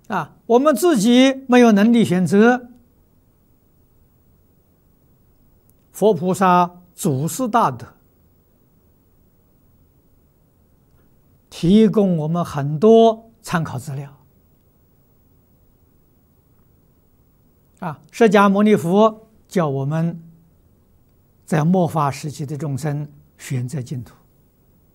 我们自己没有能力选择，佛菩萨祖师大德提供我们很多参考资料。释迦牟尼佛叫我们在末法时期的众生选择净土。